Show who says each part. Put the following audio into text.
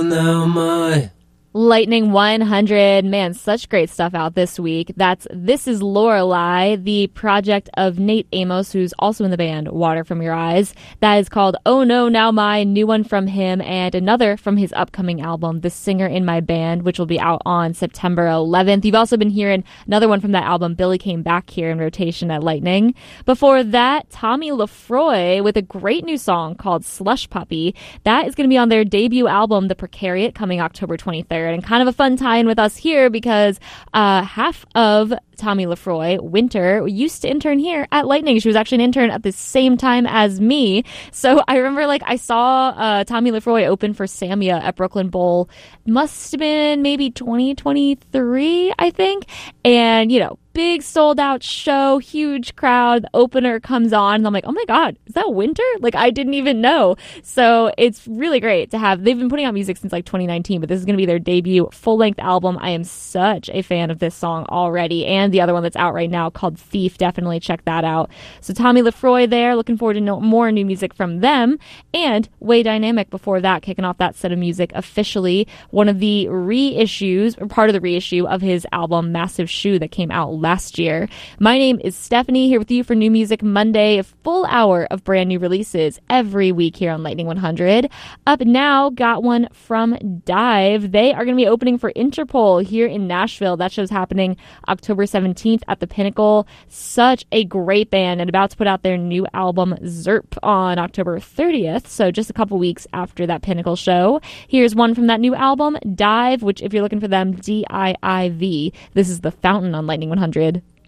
Speaker 1: Now my
Speaker 2: Lightning 100. Man, such great stuff out this week. This is Lorelei, the project of Nate Amos, who's also in the band Water From Your Eyes. That is called Oh No Now My, new one from him, and another from his upcoming album, The Singer in My Band, which will be out on September 11th. You've also been hearing another one from that album, Billy Came Back, here in rotation at Lightning. Before that, Tommy Lefroy with a great new song called Slush Puppy. That is going to be on their debut album, The Precariat, coming October 23rd. And kind of a fun tie-in with us here because half of Tommy Lefroy, Winter, used to intern here at Lightning. She was actually an intern at the same time as me. So I remember, I saw Tommy Lefroy open for Samia at Brooklyn Bowl. Must have been maybe 2023, I think. And, big sold out show, huge crowd. The opener comes on and I'm like, oh my God, is that Winter? I didn't even know. So it's really great to have. They've been putting out music since 2019, but this is going to be their debut full length album. I am such a fan of this song already. And the other one that's out right now called Thief. Definitely check that out. So Tommy Lefroy there. Looking forward to more new music from them. And Way Dynamic before that, kicking off that set of music officially. One of the reissues, or part of the reissue of his album Massive Shoe that came out last year. My name is Stephanie, here with you for New Music Monday, a full hour of brand new releases every week here on Lightning 100. Up now, got one from Dive. They are going to be opening for Interpol here in Nashville. That show's happening October 17th at the Pinnacle. Such a great band, and about to put out their new album Zerp on October 30th, so just a couple weeks after that Pinnacle show. Here's one from that new album, Dive, which if you're looking for them, DIIV. This is The Fountain on Lightning 100.